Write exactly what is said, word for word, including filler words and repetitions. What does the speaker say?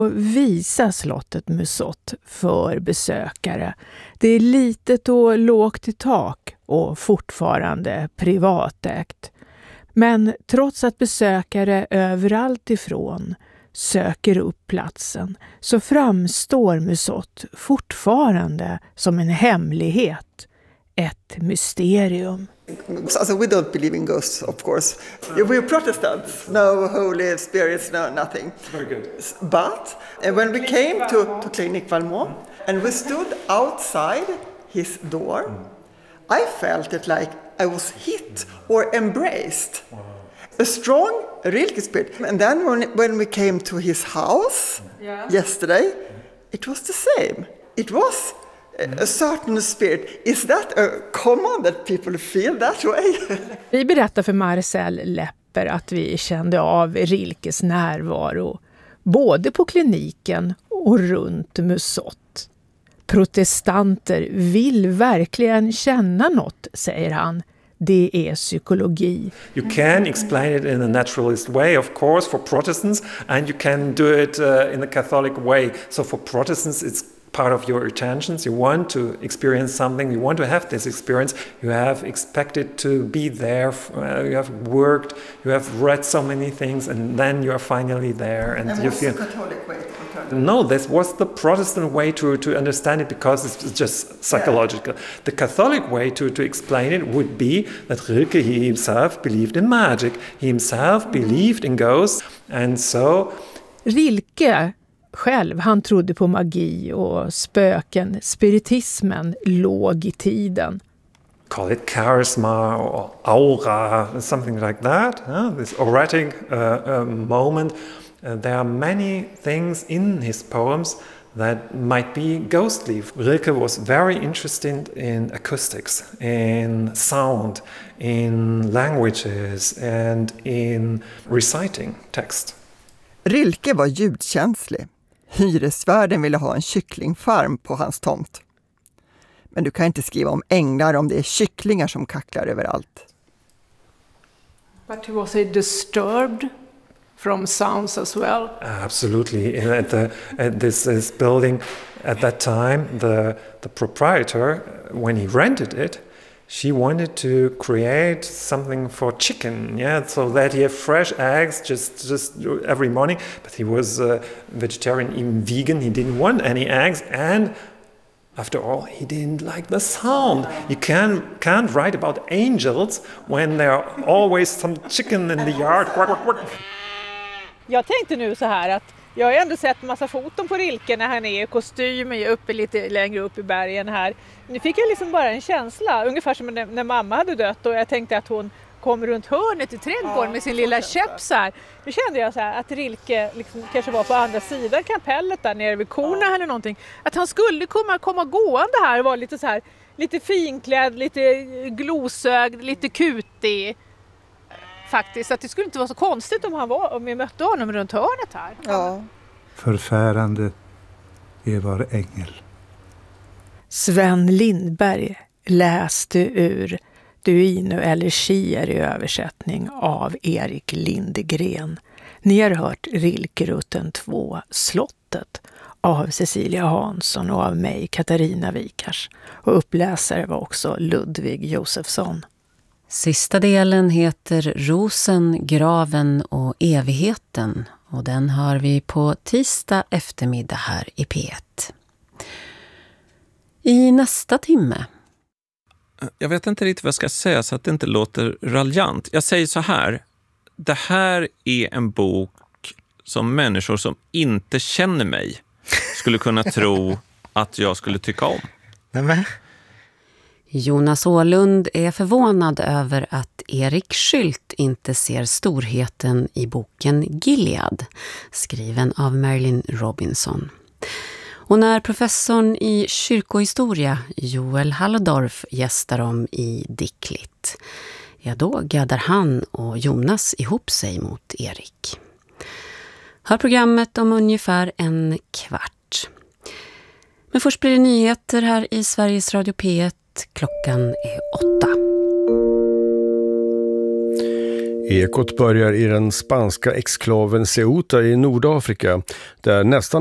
Och visa slottet Musott för besökare. Det är litet och lågt i tak och fortfarande privatägt. Men trots att besökare överallt ifrån söker upp platsen så framstår Musott fortfarande som en hemlighet, ett mysterium. So we don't believe in ghosts, of course. We're Protestants, no holy spirits, no nothing. Very good. But uh, when we came to, to Clinique Valmont and we stood outside his door, I felt it like I was hit or embraced. A strong Rilke spirit. And then when, when we came to his house yeah. yesterday, it was the same. It was a certain spirit. Is that a common that people feel that way? Vi berättar för Marcel Lepper att vi kände av Rilkes närvaro både på kliniken och runt Musott. Protestanter vill verkligen känna något, säger han. Det är psykologi. You can explain it in a naturalist way, of course, for Protestants, and you can do it uh, in a Catholic way. So for Protestants, it's part of your intentions. You want to experience something. You want to have this experience. You have expected to be there. Uh, you have worked. You have read so many things, and then you are finally there. And, and you what's feel. The Catholic way? No, this was the Protestant way to, to understand it because it's just psychological. Yeah. The Catholic way to, to explain it would be that Rilke, he himself believed in magic. He himself mm. believed in ghosts. And so... Rilke själv, han trodde på magi och spöken. Spiritismen låg i tiden. Call it charisma or aura, something like that. Huh? This auratic uh, uh, moment. Uh, there are many things in his poems that might be ghostly. Rilke was very interested in acoustics, in sound, in languages and in reciting text. Rilke var ljudkänslig. Hyresvärden ville ha en kycklingfarm på hans tomt. Men du kan inte skriva om änglar om det är kycklingar som kacklar överallt. But was he disturbed from sounds as well? Absolutely. At, the, at this, this building at that time, the, the proprietor, when he rented it, she wanted to create something for chicken, yeah, so that he have fresh eggs just, just every morning. But he was a vegetarian, even vegan. He didn't want any eggs, and after all, he didn't like the sound. You can, can't write about angels when there are always some chicken in the yard. Quack, quack, quack. Jag tänkte nu så här att jag har ändå sett en massa foton på Rilke när han är i kostym uppe lite längre upp i bergen här. Nu fick jag liksom bara en känsla, ungefär som när, när mamma hade dött och jag tänkte att hon kom runt hörnet i trädgården ja, med sin lilla käpp så här. Nu kände jag så här att Rilke liksom kanske var på andra sidan kapellet där nere vid korna ja. eller någonting. Att han skulle komma, komma gående här och vara lite så här, lite finklädd, lite glosögd, lite kutig. Faktiskt, att det skulle inte vara så konstigt om, han var, om vi mötte honom runt hörnet här. Ja. Förfärande Evar Engel. Sven Lindberg läste ur Duino Elegier i översättning av Erik Lindgren. Ni har hört Rilkerutten två, Slottet, av Cecilia Hansson och av mig, Katarina Wikars. Och uppläsare var också Ludvig Josefsson. Sista delen heter Rosen, graven och evigheten och den har vi på tisdag eftermiddag här i P ett. I nästa timme. Jag vet inte riktigt vad jag ska säga så att det inte låter raljant. Jag säger så här, det här är en bok som människor som inte känner mig skulle kunna tro att jag skulle tycka om. Nämen. Jonas Åhlund är förvånad över att Erik Skylt inte ser storheten i boken Gilead, skriven av Marilyn Robinson. Och när professorn i kyrkohistoria Joel Halldorf gästar dem i Dicklit, ja då gaddar han och Jonas ihop sig mot Erik. Hör programmet om ungefär en kvart. Men först blir det nyheter här i Sveriges Radio P ett. Klockan är åtta. Ekot börjar i den spanska exklaven Ceuta i Nordafrika, där nästan